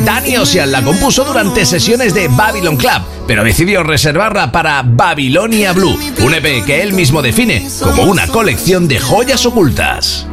Danny Ocean la compuso durante sesiones de Babylon Club, pero decidió reservarla para Babylonia Blue, un EP que él mismo define como una colección de joyas ocultas.